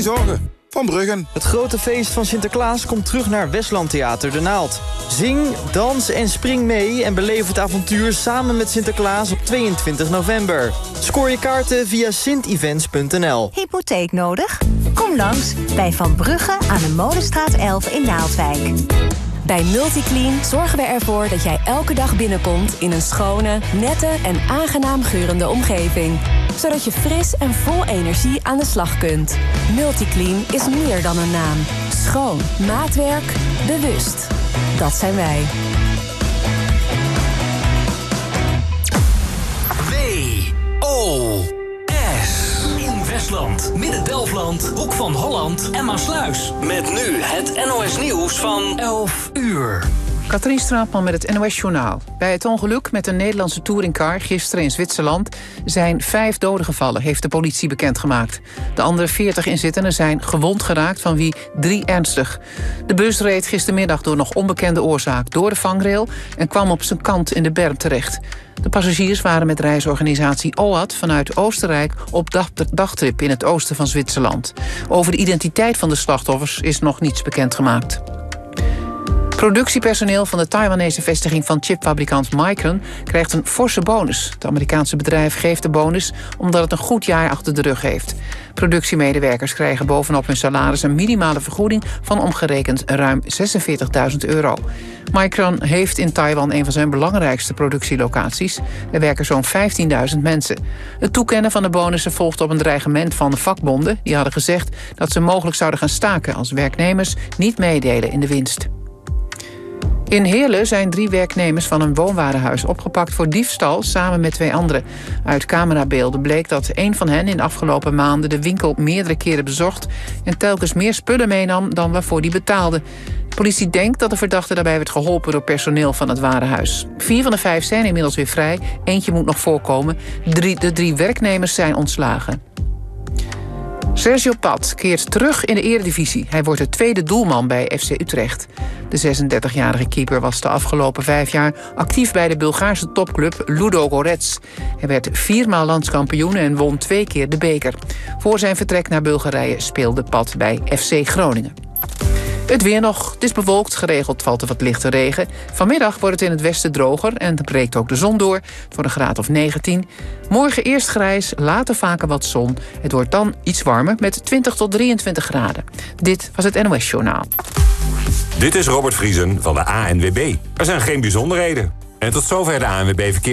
Geen zorgen. Van Bruggen. Het grote feest van Sinterklaas komt terug naar Westland Theater De Naald. Zing, dans en spring mee en beleef het avontuur samen met Sinterklaas op 22 november. Scoor je kaarten via sintevents.nl. Hypotheek nodig? Kom langs bij Van Brugge aan de Molenstraat 11 in Naaldwijk. Bij Multiclean zorgen we ervoor dat jij elke dag binnenkomt in een schone, nette en aangenaam geurende omgeving. Zodat je fris en vol energie aan de slag kunt. Multiclean is meer dan een naam. Schoon, maatwerk, bewust. Dat zijn wij. WOS. In Westland, Midden-Delfland, Hoek van Holland en Maasluis. Met nu het NOS Nieuws van 11 uur. Katrien Straatman met het NOS-journaal. Bij het ongeluk met een Nederlandse touringcar gisteren in Zwitserland zijn 5 doden gevallen, heeft de politie bekendgemaakt. De andere 40 inzittenden zijn gewond geraakt, van wie 3 ernstig. De bus reed gistermiddag door nog onbekende oorzaak door de vangrail en kwam op zijn kant in de berm terecht. De passagiers waren met reisorganisatie OAT vanuit Oostenrijk op dagtrip in het oosten van Zwitserland. Over de identiteit van de slachtoffers is nog niets bekendgemaakt. Productiepersoneel van de Taiwanese vestiging van chipfabrikant Micron krijgt een forse bonus. Het Amerikaanse bedrijf geeft de bonus omdat het een goed jaar achter de rug heeft. Productiemedewerkers krijgen bovenop hun salaris een minimale vergoeding van omgerekend ruim €46.000. Micron heeft in Taiwan een van zijn belangrijkste productielocaties. Er werken zo'n 15.000 mensen. Het toekennen van de bonussen volgt op een dreigement van de vakbonden. Die hadden gezegd dat ze mogelijk zouden gaan staken als werknemers niet meedelen in de winst. In Heerlen zijn 3 werknemers van een woonwarenhuis opgepakt voor diefstal samen met 2 anderen. Uit camerabeelden bleek dat een van hen in de afgelopen maanden de winkel meerdere keren bezocht en telkens meer spullen meenam dan waarvoor die betaalde. De politie denkt dat de verdachte daarbij werd geholpen door personeel van het warenhuis. 4 van de 5 zijn inmiddels weer vrij, eentje moet nog voorkomen. De 3 werknemers zijn ontslagen. Sergio Pat keert terug in de eredivisie. Hij wordt de tweede doelman bij FC Utrecht. De 36-jarige keeper was de afgelopen 5 jaar actief bij de Bulgaarse topclub Ludo Gorets. Hij werd 4 maal landskampioen en won 2 keer de beker. Voor zijn vertrek naar Bulgarije speelde Pat bij FC Groningen. Het weer nog. Het is bewolkt, geregeld valt er wat lichte regen. Vanmiddag wordt het in het westen droger en dan breekt ook de zon door. Het wordt een graad of 19. Morgen eerst grijs, later vaker wat zon. Het wordt dan iets warmer met 20 tot 23 graden. Dit was het NOS Journaal. Dit is Robert Vriesen van de ANWB. Er zijn geen bijzonderheden. En tot zover de ANWB Verkeer.